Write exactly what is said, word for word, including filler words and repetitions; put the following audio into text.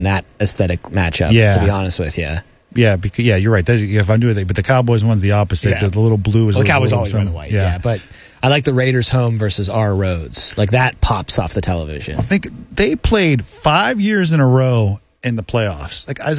that aesthetic matchup. Yeah. To be honest with you. Yeah, because yeah, you're right. That's, if I'm doing it, but the Cowboys one's the opposite. Yeah. The, the little blue is Well, the a Cowboys little always wear the some- white. Yeah. But I like the Raiders home versus our roads. Like that pops off the television. I think they played five years in a row in the playoffs. Like, as